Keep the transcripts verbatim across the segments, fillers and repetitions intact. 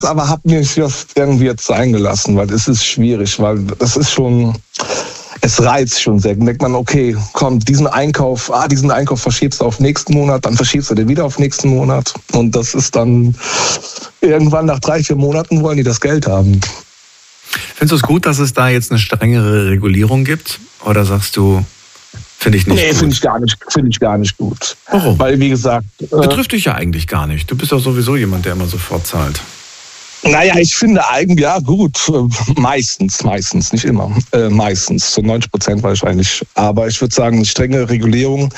aber habe mir das irgendwie jetzt sein gelassen, weil es ist schwierig, weil das ist schon, es reizt schon sehr. Dann denkt man, okay, komm, diesen Einkauf, ah, diesen Einkauf verschiebst du auf nächsten Monat, dann verschiebst du den wieder auf nächsten Monat. Und das ist dann irgendwann nach drei, vier Monaten wollen die das Geld haben. Findest du es gut, dass es da jetzt eine strengere Regulierung gibt? Oder sagst du, finde ich nicht nee, gut? Nee, finde ich gar nicht, finde ich gar nicht gut. Warum? Weil, wie gesagt... Betrifft dich ja eigentlich gar nicht. Du bist doch sowieso jemand, der immer sofort zahlt. Naja, ich finde eigentlich, ja gut, meistens, meistens, nicht immer, äh, meistens, zu neunzig Prozent wahrscheinlich. Aber ich würde sagen, eine strenge Regulierung,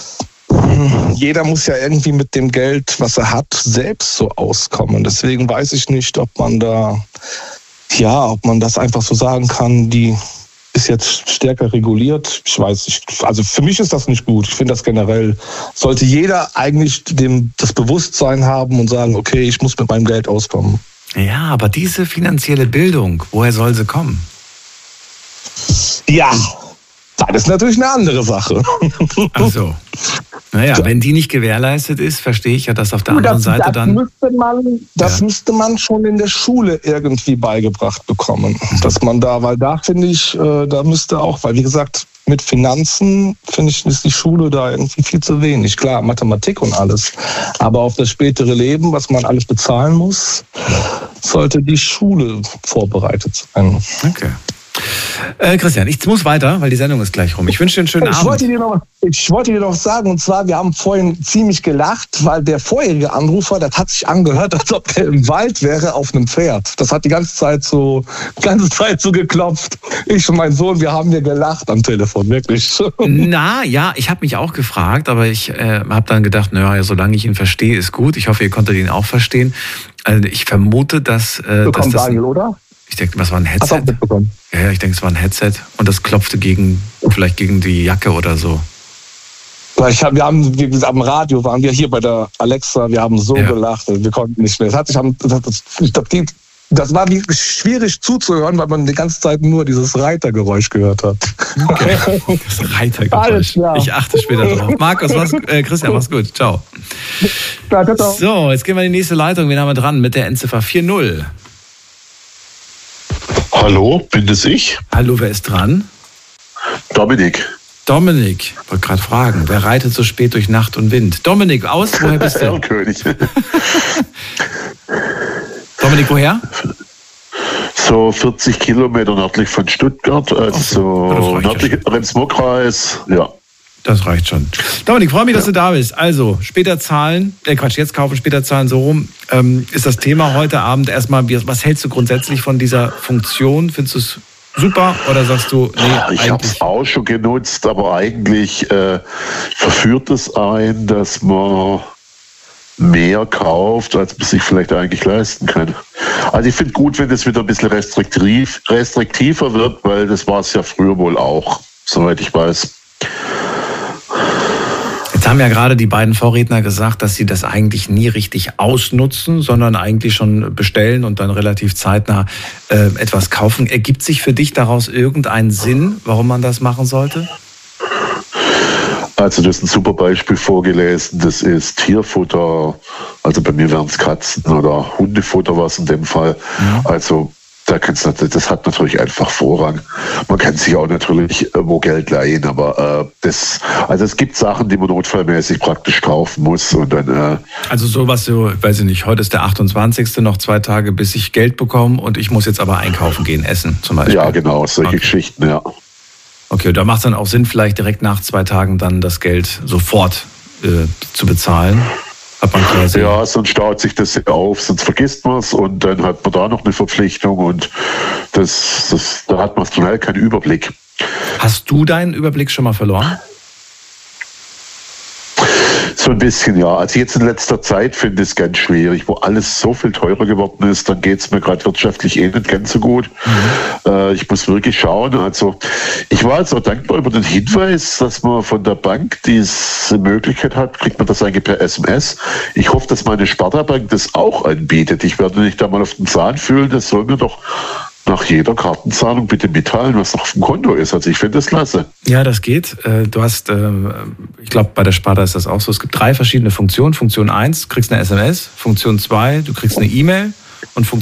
jeder muss ja irgendwie mit dem Geld, was er hat, selbst so auskommen. Deswegen weiß ich nicht, ob man da, ja, ob man das einfach so sagen kann, die ist jetzt stärker reguliert. Ich weiß nicht, also für mich ist das nicht gut. Ich finde das generell, sollte jeder eigentlich dem, das Bewusstsein haben und sagen, okay, ich muss mit meinem Geld auskommen. Ja, aber diese finanzielle Bildung, woher soll sie kommen? Ja, das ist natürlich eine andere Sache. Ach so. Naja, wenn die nicht gewährleistet ist, verstehe ich ja, dass auf der das, anderen Seite das dann... Müsste man, das ja. müsste man schon in der Schule irgendwie beigebracht bekommen. Mhm. Dass man da, weil da finde ich, da müsste auch, weil wie gesagt, mit Finanzen, finde ich, ist die Schule da irgendwie viel zu wenig. Klar, Mathematik und alles. Aber auf das spätere Leben, was man alles bezahlen muss, sollte die Schule vorbereitet sein. Okay. Äh, Christian, ich muss weiter, weil die Sendung ist gleich rum. Ich wünsche dir einen schönen ich Abend. Wollte dir noch, ich wollte dir noch sagen, und zwar, wir haben vorhin ziemlich gelacht, weil der vorherige Anrufer, das hat sich angehört, als ob der im Wald wäre auf einem Pferd. Das hat die ganze Zeit so, die ganze Zeit so geklopft. Ich und mein Sohn, wir haben hier gelacht am Telefon, wirklich. Na, ja, ich habe mich auch gefragt, aber ich äh, habe dann gedacht, naja, solange ich ihn verstehe, ist gut. Ich hoffe, ihr konntet ihn auch verstehen. Also ich vermute, dass... Äh, dass das Daniel, oder? Ich denke, was war ein Headset? Hast du auch mitbekommen? Ja, ich denke, es war ein Headset und das klopfte gegen, vielleicht gegen die Jacke oder so. Ich hab, wir haben, wie gesagt, am Radio waren wir hier bei der Alexa, wir haben so ja. gelacht, wir konnten nicht mehr. Das, hat sich, das, das, das war wirklich schwierig zuzuhören, weil man die ganze Zeit nur dieses Reitergeräusch gehört hat. Okay. Das Reitergeräusch. Ich achte später drauf. Markus, mach's, äh, Christian, mach's gut. Ciao. So, jetzt gehen wir in die nächste Leitung. Wen haben wir dran mit der Endziffer vier null? Hallo, bin das ich? Hallo, wer ist dran? Dominik. Dominik, ich wollte gerade fragen, wer reitet so spät durch Nacht und Wind? Dominik, aus, woher bist du? Erlkönig. Dominik, woher? So vierzig Kilometer nördlich von Stuttgart, also so, nördlich Rems-Murr-Kreis, ja. Das reicht schon. Dominik, freue mich, dass du da bist. Also, später zahlen, äh Quatsch, jetzt kaufen, später zahlen, so rum, ähm, ist das Thema heute Abend erstmal, was hältst du grundsätzlich von dieser Funktion? Findest du es super oder sagst du, nee, ich habe es auch schon genutzt, aber eigentlich äh, verführt es ein, dass man mehr kauft, als man sich vielleicht eigentlich leisten kann. Also ich finde gut, wenn das wieder ein bisschen restriktiv, restriktiver wird, weil das war es ja früher wohl auch, soweit ich weiß. Jetzt haben ja gerade die beiden Vorredner gesagt, dass sie das eigentlich nie richtig ausnutzen, sondern eigentlich schon bestellen und dann relativ zeitnah äh, etwas kaufen. Ergibt sich für dich daraus irgendein Sinn, warum man das machen sollte? Also das ist ein super Beispiel vorgelesen. Das ist Tierfutter, also bei mir wären es Katzen- oder Hundefutter was in dem Fall. Ja. Also da kann's, das hat natürlich einfach Vorrang. Man kann sich auch natürlich wo Geld leihen, aber äh, das, also es gibt Sachen, die man notfallmäßig praktisch kaufen muss und dann. Äh, also sowas so, weiß ich nicht. Heute ist der achtundzwanzigste noch zwei Tage, bis ich Geld bekomme und ich muss jetzt aber einkaufen gehen, essen zum Beispiel. Ja, genau, solche okay. Geschichten, ja. Okay, da macht es dann auch Sinn, vielleicht direkt nach zwei Tagen dann das Geld sofort äh, zu bezahlen. Hat man quasi. Ja, sonst staut sich das auf, sonst vergisst man es und dann hat man da noch eine Verpflichtung und das, das, da hat man schnell keinen Überblick. Hast du deinen Überblick schon mal verloren? So ein bisschen, ja. Also jetzt in letzter Zeit finde ich es ganz schwierig, wo alles so viel teurer geworden ist, dann geht es mir gerade wirtschaftlich eh nicht ganz so gut. Mhm. Äh, ich muss wirklich schauen. Also ich war jetzt auch dankbar über den Hinweis, dass man von der Bank diese Möglichkeit hat, kriegt man das eigentlich per S M S. Ich hoffe, dass meine Sparda-Bank das auch anbietet. Ich werde mich da mal auf den Zahn fühlen, das soll mir doch nach jeder Kartenzahlung bitte mitteilen, was noch auf dem Konto ist. Also ich finde das klasse. Ja, das geht. Du hast, ich glaube, bei der Sparda ist das auch so. Es gibt drei verschiedene Funktionen. Funktion eins, du kriegst eine S M S. Funktion zwei, du kriegst eine E-Mail. und funktioniert.